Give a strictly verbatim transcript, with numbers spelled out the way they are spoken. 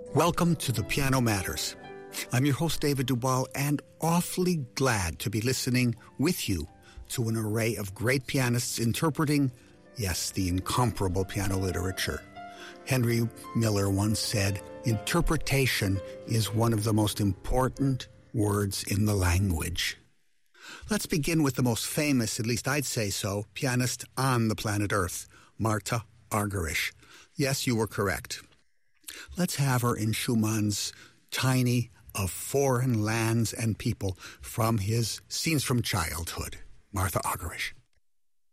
Welcome to The Piano Matters. I'm your host, David Duval, and awfully glad to be listening with you to an array of great pianists interpreting, yes, the incomparable piano literature. Henry Miller once said, "Interpretation is one of the most important words in the language." Let's begin with the most famous, at least I'd say so, pianist on the planet Earth, Martha Argerich. Yes, you were correct. Let's have her in Schumann's tiny Of Foreign Lands and People from his Scenes from Childhood. Martha Argerich.